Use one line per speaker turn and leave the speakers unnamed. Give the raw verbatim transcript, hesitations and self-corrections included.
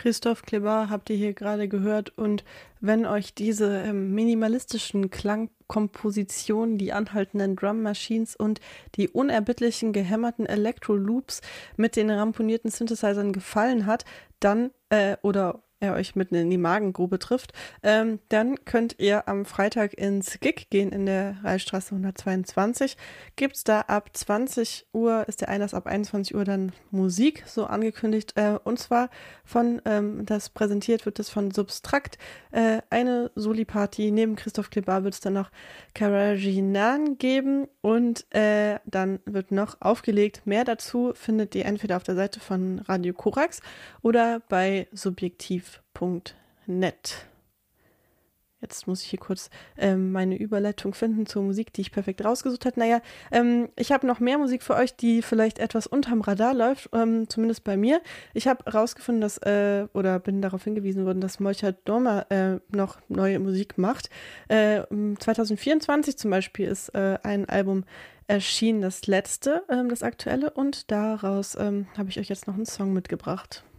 Christophe Clébat habt ihr hier gerade gehört und wenn euch diese ähm, minimalistischen Klangkompositionen, die anhaltenden Drum Machines und die unerbittlichen gehämmerten Elektro-Loops mit den ramponierten Synthesizern gefallen hat, dann, äh, oder er euch mitten in die Magengrube trifft, ähm, dann könnt ihr am Freitag ins Gig gehen in der Reichsstraße hundertzweiundzwanzig. Gibt's da ab zwanzig Uhr, ist der Einlass ab einundzwanzig Uhr dann Musik, so angekündigt, äh, und zwar von, ähm, das präsentiert wird das von Substrakt, äh, eine Soli-Party, neben Christophe Clébat wird es dann noch Karajinan geben und äh, dann wird noch aufgelegt. Mehr dazu findet ihr entweder auf der Seite von Radio Korax oder bei subjektiv Punkt net. Jetzt muss ich hier kurz ähm, meine Überleitung finden zur Musik, die ich perfekt rausgesucht habe. Naja, ähm, ich habe noch mehr Musik für euch, die vielleicht etwas unterm Radar läuft, ähm, zumindest bei mir. Ich habe herausgefunden, dass, äh, oder bin darauf hingewiesen worden, dass Molcher Dorma äh, noch neue Musik macht. Äh, zwanzig vierundzwanzig zum Beispiel ist äh, ein Album erschienen, das letzte, ähm, das aktuelle, und daraus ähm, habe ich euch jetzt noch einen Song mitgebracht.